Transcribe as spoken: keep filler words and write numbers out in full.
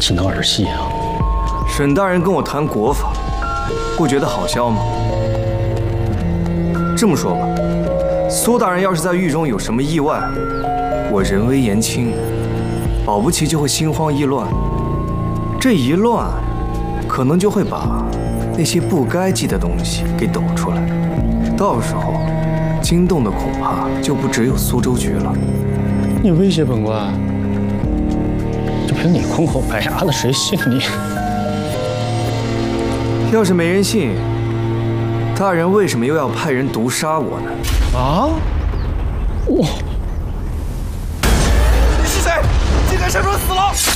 只能儿戏啊！ 沈大人跟我谈国法，不觉得好笑吗？这么说吧，苏大人要是在狱中有什么意外，我人微言轻，保不齐就会心慌意乱。这一乱，可能就会把那些不该记的东西给抖出来，到时候惊动的恐怕就不只有苏州局了。 你威胁本官，这凭你空口白牙的，谁信你？ 要是没人信，大人为什么又要派人毒杀我呢？ 啊！我， 你是谁？竟敢擅闯死牢！